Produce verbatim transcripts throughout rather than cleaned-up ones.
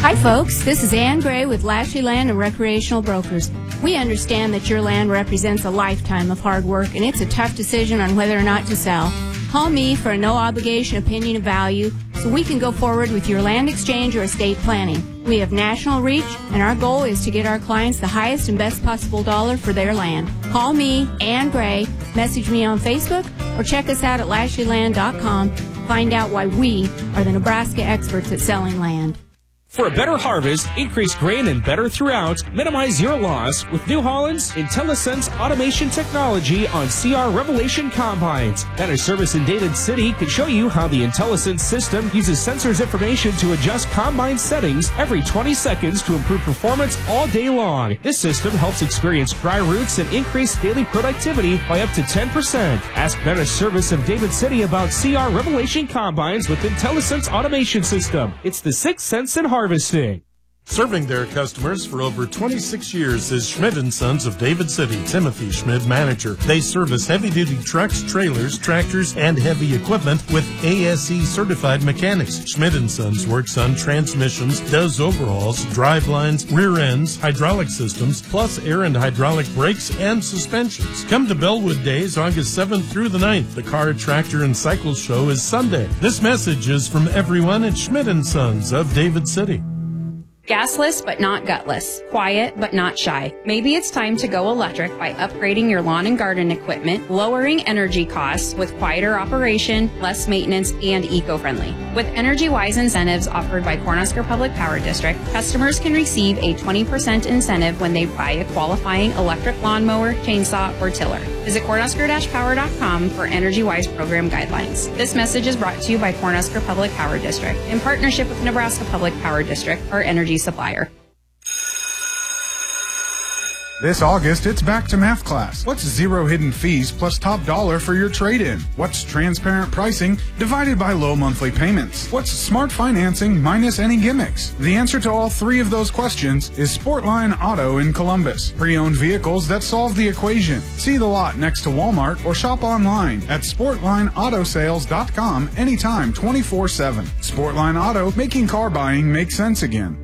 Hi folks, this is Ann Gray with Lashley Land and Recreational Brokers. We understand that your land represents a lifetime of hard work and it's a tough decision on whether or not to sell. Call me for a no-obligation opinion of value so we can go forward with your land exchange or estate planning. We have national reach and our goal is to get our clients the highest and best possible dollar for their land. Call me, Ann Gray, message me on Facebook, or check us out at lashley land dot com. Find out why we are the Nebraska experts at selling land. For a better harvest, increase grain and better throughout, minimize your loss with New Holland's IntelliSense automation technology on C R Revelation combines. Managed Service in David City can show you how the IntelliSense system uses sensors information to adjust combine settings every twenty seconds to improve performance all day long. This system helps experience dry roots and increase daily productivity by up to ten percent. Ask Managed Service of David City about C R Revelation combines with IntelliSense automation system. It's the sixth sense in harvesting. Serving their customers for over twenty-six years is Schmidt and Sons of David City. Timothy Schmidt, manager. They service heavy-duty trucks, trailers, tractors, and heavy equipment with A S E certified mechanics. Schmidt and Sons works on transmissions, does overhauls, drive lines, rear ends, hydraulic systems, plus air and hydraulic brakes and suspensions. Come to Bellwood Days August seventh through the ninth. The Car, Tractor, and Cycle Show is Sunday. This message is from everyone at Schmidt and Sons of David City. Gasless but not gutless. Quiet but not shy. Maybe it's time to go electric by upgrading your lawn and garden equipment, lowering energy costs with quieter operation, less maintenance, and eco-friendly. With energy-wise incentives offered by Cornhusker Public Power District, customers can receive a twenty percent incentive when they buy a qualifying electric lawnmower, chainsaw, or tiller. Visit cornhusker dash power dot com for energy-wise program guidelines. This message is brought to you by Cornhusker Public Power District in partnership with Nebraska Public Power District, our energy supplier. This August, it's back to math class. What's zero hidden fees plus top dollar for your trade-in? What's transparent pricing divided by low monthly payments? What's smart financing minus any gimmicks? The answer to all three of those questions is Sportline Auto in Columbus. Pre-owned vehicles that solve the equation. See the lot next to Walmart or shop online at sportline auto sales dot com anytime twenty-four seven. Sportline Auto, making car buying make sense again.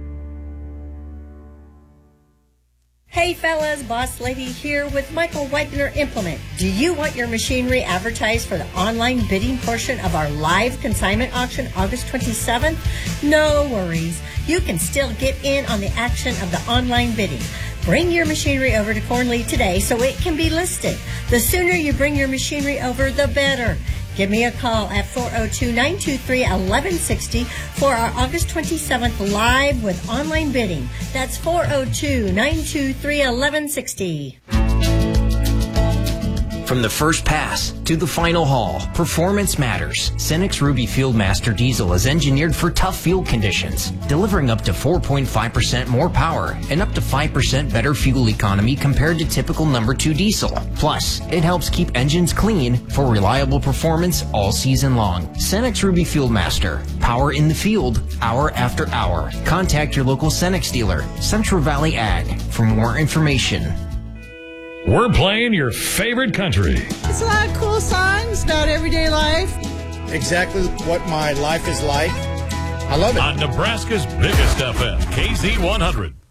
Hey fellas, Boss Lady here with Michael Weidner Implement. Do you want your machinery advertised for the online bidding portion of our live consignment auction August twenty-seventh? No worries. You can still get in on the action of the online bidding. Bring your machinery over to Cornley today so it can be listed. The sooner you bring your machinery over, the better. Give me a call at four oh two, nine two three, one one six oh for our August twenty-seventh live with online bidding. That's four oh two, nine two three, one one six oh. From the first pass to the final haul, performance matters. Cenex Ruby Fieldmaster Diesel is engineered for tough field conditions, delivering up to four point five percent more power and up to five percent better fuel economy compared to typical number two diesel. Plus, it helps keep engines clean for reliable performance all season long. Cenex Ruby Fieldmaster, power in the field, hour after hour. Contact your local Cenex dealer, Central Valley Ag, for more information. We're playing your favorite country. It's a lot of cool songs about everyday life. Exactly what my life is like. I love it. On Nebraska's biggest F M, K Z one hundred.